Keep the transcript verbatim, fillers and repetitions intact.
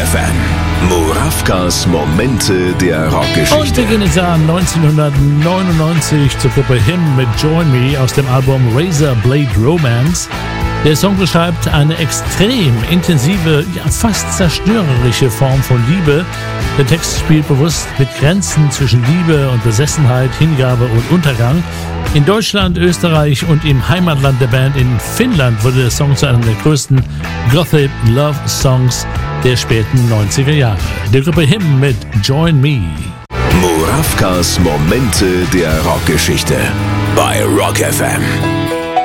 F M. Murawkas Momente der Rockgeschichte. Und wir gehen ins Jahr neunzehnhundertneunundneunzig zur Gruppe Him mit Join Me aus dem Album Razor Blade Romance. Der Song beschreibt eine extrem intensive, ja fast zerstörerische Form von Liebe. Der Text spielt bewusst mit Grenzen zwischen Liebe und Besessenheit, Hingabe und Untergang. In Deutschland, Österreich und im Heimatland der Band in Finnland wurde der Song zu einem der größten Gothic Love Songs der späten neunziger Jahre. Der Gruppe Him mit Join Me. Murawkas Momente der Rockgeschichte bei Rock F M.